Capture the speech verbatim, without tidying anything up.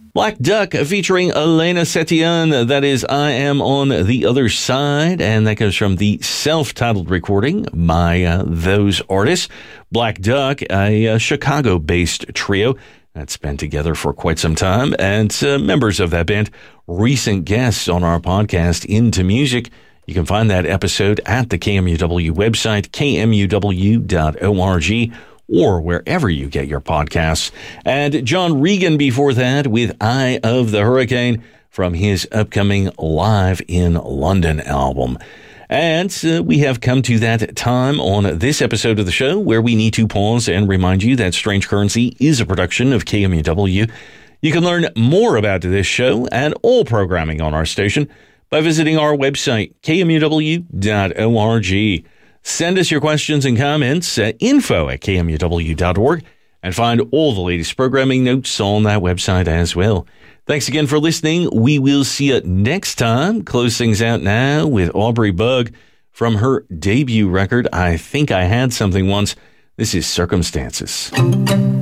Black Duck featuring Elena Setien. That is I Am on the Other Side. And that comes from the self-titled recording by uh, those artists. Black Duck, a, a Chicago-based trio that's been together for quite some time. And uh, members of that band, recent guests on our podcast, Into Music. You can find that episode at the K M U W website, K M U W dot org. Or wherever you get your podcasts. And John Regan before that with Eye of the Hurricane from his upcoming Live in London album. And uh, we have come to that time on this episode of the show where we need to pause and remind you that Strange Currency is a production of K M U W. You can learn more about this show and all programming on our station by visiting our website, K M U W dot org. Send us your questions and comments at info at K M U W dot org and find all the latest programming notes on that website as well. Thanks again for listening. We will see you next time. Close things out now with Aubrey Bug from her debut record, I Think I Had Something Once. This is Circumstances.